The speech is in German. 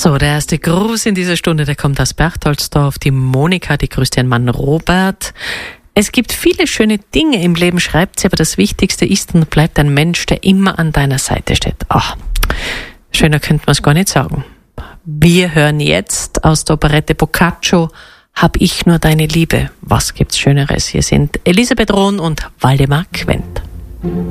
So, der erste Gruß in dieser Stunde, der kommt aus Berchtoldsdorf. Die Monika, die grüßt ihren Mann Robert. Es gibt viele schöne Dinge im Leben, schreibt sie, aber das Wichtigste ist und bleibt ein Mensch, der immer an deiner Seite steht. Ach, schöner könnte man es gar nicht sagen. Wir hören jetzt aus der Operette Boccaccio Hab ich nur deine Liebe. Was gibt's Schöneres? Hier sind Elisabeth Rohn und Waldemar Quent.